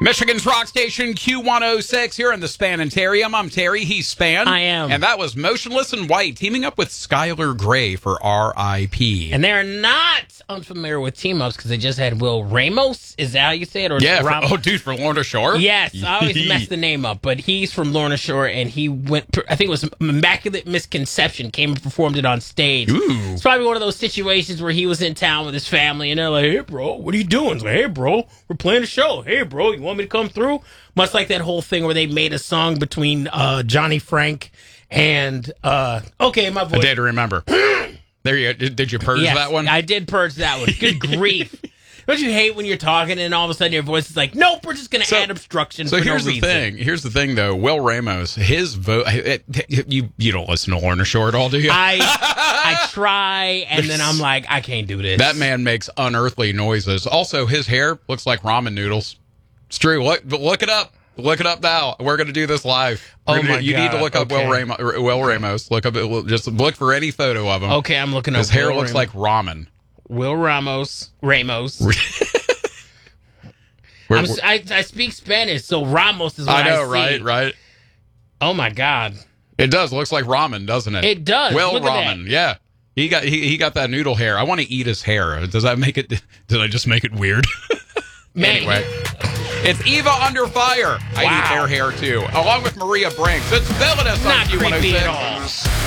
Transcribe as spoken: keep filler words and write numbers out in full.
Michigan's rock station Q one oh six here in the Spanitarium. I'm Terry. He's Span. I am. And that was Motionless in White teaming up with Skylar Grey for R I P And they're not unfamiliar with team-ups because they just had Will Ramos. Is that how you say it? Or yeah. For, Ram- oh, dude, for Lorna Shore? Yes. I always mess the name up. But he's from Lorna Shore, and he went, I think it was Immaculate Misconception, came and performed it on stage. Ooh. It's probably one of those situations where he was in town with his family, and they're like, hey, bro, what are you doing? He's like, hey, bro, we're playing a show. Hey, bro, you want me to come through? Much like that whole thing where they made a song between uh, Johnny Frank and, uh, okay, my voice. I did remember. There you go. Did, did you purge Yes, that one? I did purge that one. Good grief. Don't you hate when you're talking and all of a sudden your voice is like, nope, we're just going to So- add obstruction So for here's no the reason. thing. Here's the thing, though. Will Ramos, his vote. You you don't listen to Lorna Shore at all, do you? I I try, and then I'm like, I can't do this. That man makes unearthly noises. Also, his hair looks like ramen noodles. It's true. Look, look it up. Look it up now. We're going to do this live. We're Oh gonna my do, you need to God. look up Okay. Will, Ramos, Will Ramos. Look up. Just look for any photo of him. Okay, I'm looking up. His hair Will looks Ramos. like ramen. Will Ramos. Ramos. We're- I'm, s- I, I speak Spanish, so Ramos is what I I, know, see. right? Right. Oh my God, It does. Looks like ramen, doesn't it? it does. Will Look at ramen. Yeah. He got he, he got that noodle hair. I want to eat his hair. Does that make it? Did I just make it weird? Man. Anyway, it's Eva Under Fire. I Wow. eat their hair too, along with Maria Brinks. It's Villainous on Not Q one oh creepy six. at all.